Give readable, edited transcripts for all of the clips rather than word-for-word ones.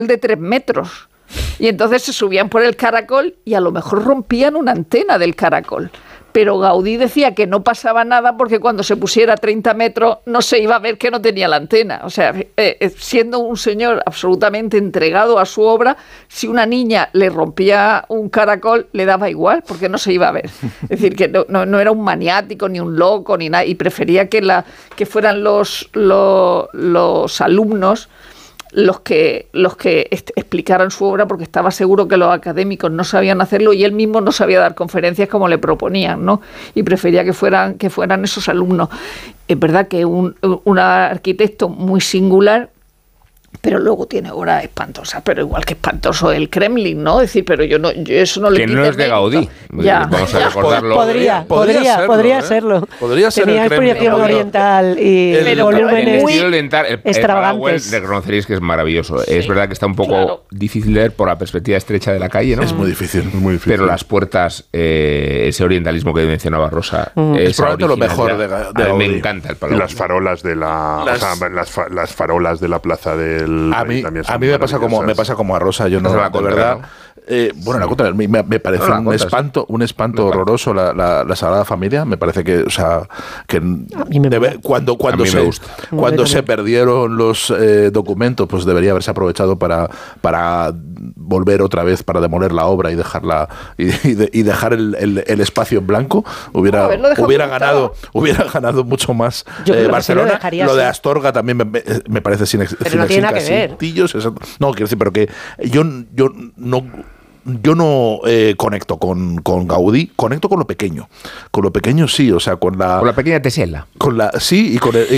de 3 metros. Y entonces se subían por el caracol y a lo mejor rompían una antena del caracol. Pero Gaudí decía que no pasaba nada porque cuando se pusiera a 30 metros no se iba a ver que no tenía la antena. O sea, siendo un señor absolutamente entregado a su obra, si una niña le rompía un caracol, le daba igual porque no se iba a ver. Es decir, que no era un maniático, ni un loco, ni nada. Y prefería que fueran los alumnos los que explicaran su obra, porque estaba seguro que los académicos no sabían hacerlo y él mismo no sabía dar conferencias como le proponían, ¿no? Y prefería que fueran esos alumnos. Es verdad que un arquitecto muy singular, pero luego tiene obras espantosas, pero igual que espantoso el Kremlin, ¿no? Es decir, pero yo eso no le quito. Que no es de Gaudí. Ya. Vamos a recordarlo. Podría serlo. Podría ser Tenía inspiración oriental y volúmenes extravagantes. Reconoceréis que es maravilloso. Sí, es verdad que está un poco difícil de ver por la perspectiva estrecha de la calle, ¿no? Es muy difícil, muy difícil. Pero las puertas, ese orientalismo que mencionaba Rosa, es probablemente lo mejor de Gaudí. Me encanta el Palau. Y las farolas de las farolas de la plaza del... A mí me pasa como a Rosa, yo no, de verdad. La contra, me parece un espanto horroroso la Sagrada Familia. Me parece que, cuando se perdieron los documentos, pues debería haberse aprovechado para volver otra vez, para demoler la obra y dejarla y dejar el espacio en blanco. Hubiera ganado mucho más Barcelona. Lo de Astorga también me parece sin cintillos. No, quiero decir, pero que yo no conecto con Gaudí, conecto con lo pequeño. Con lo pequeño sí, o sea, con la pequeña tesela. Sí,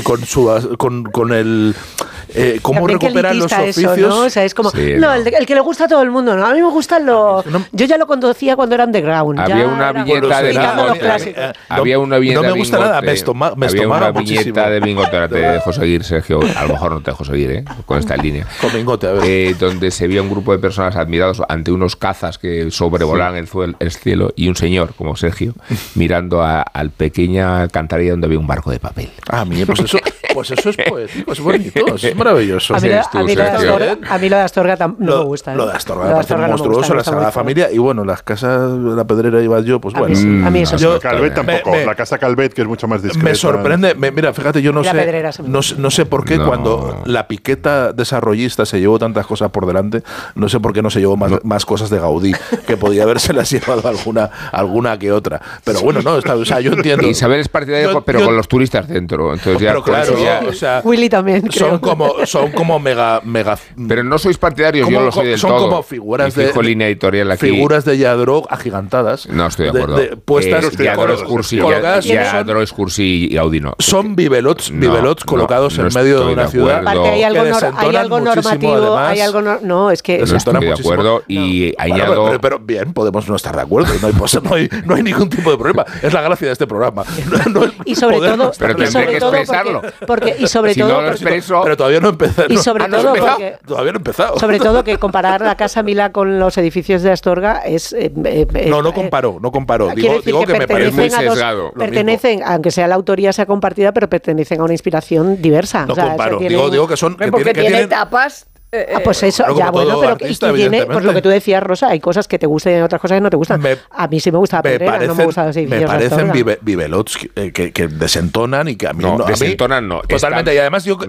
con el cómo recuperan los oficios. Eso, ¿no? O sea, es como, el que le gusta a todo el mundo, ¿no? A mí me gustan los... Yo ya lo conocía cuando era underground. Había una viñeta de No me gusta nada, me estomaba muchísimo. De Bingote, te dejo seguir, Sergio. A lo mejor no te dejo seguir, con esta línea. Con Bingote, a ver. Donde se veía un grupo de personas admirados ante unos cazas que sobrevolaban el cielo y un señor como Sergio mirando al pequeña alcantarilla donde había un barco de papel. Pues eso es poético, es bonito, es maravilloso. A mí lo de Astorga no me gusta. Lo de Astorga me parece monstruoso, la Sagrada Familia, y bueno, las casas de la Pedrera iba yo, pues bueno. A mí eso sí. Calvet tampoco, la casa Calvet, que es mucho más discreta. Me sorprende, mira, fíjate, yo no sé por qué cuando la piqueta desarrollista se llevó tantas cosas por delante, no sé por qué no se llevó más cosas de Gaudí, que podía habérselas llevado alguna que otra. Pero bueno, yo entiendo. Isabel es partidario, pero con los turistas dentro. Entonces ya, pero claro, Willy también, son como mega. Pero no sois partidarios, yo lo soy del todo. Son como figuras línea editorial aquí. Figuras de Lladró agigantadas. No estoy de acuerdo. Puestas Lladró, Escursi y Gaudí no. Son bibelots colocados en medio de una ciudad. Hay algo normativo, no, es que... No estoy de acuerdo y añado... Pero bien, podemos no estar de acuerdo, no hay ningún tipo de problema. Es la gracia de este programa. Y sobre todo... Pero tendré que expresarlo. Pero todavía no he empezado. Y sobre todo porque... Todavía no he empezado. Sobre todo que comparar la Casa Milá con los edificios de Astorga es... No comparo. Digo que me parece muy sesgado. Pertenecen, aunque sea la autoría sea compartida, pero pertenecen a una inspiración diversa. No comparo. Digo que son... Porque tiene etapas... pues eso, ya bueno, pero pues lo que tú decías, Rosa, hay cosas que te gustan y otras cosas que no te gustan. A mí sí me gusta la Pedrera, no me gustan los edificios. Me parecen bibelots que desentonan y que a mí no. Desentonan no. Totalmente, y además yo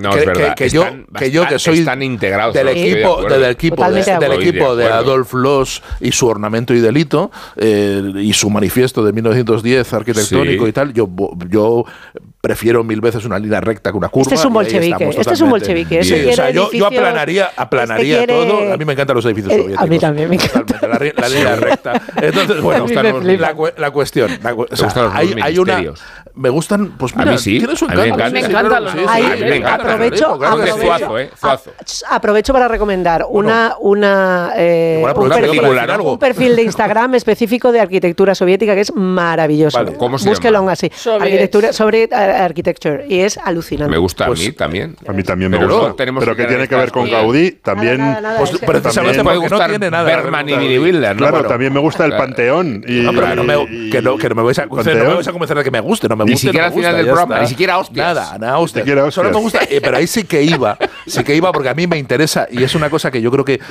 que soy del equipo de Adolf Loos y su ornamento y delito y su manifiesto de 1910 arquitectónico y tal, yo prefiero mil veces una línea recta que una curva. Este es un bolchevique. Yo aplanaría todo. A mí me encantan los edificios soviéticos. A mí también me encanta. La línea recta. Entonces, bueno, la cuestión. Hay una... Me gustan, pues mira, a mí sí. Tiene su encanto. A mí me encantan los Aprovecho para recomendar un perfil de Instagram específico de arquitectura soviética que es maravilloso. Vale, ¿cómo se Búsquelo llama? Así. Arquitectura sobre architecture y es alucinante. Me gusta a mí también. A mí también me gusta. Pero que tiene que ver con Gaudí, también... Precisamente porque no tiene nada. Bergman y Mini Wilder. Claro, también me gusta el Panteón. Que no me vais a convencer de que me guste, no me gusta. Ni siquiera al final del programa, ni siquiera hostias. Nada, hostias. Solo me gusta, pero ahí sí que iba porque a mí me interesa y es una cosa que yo creo que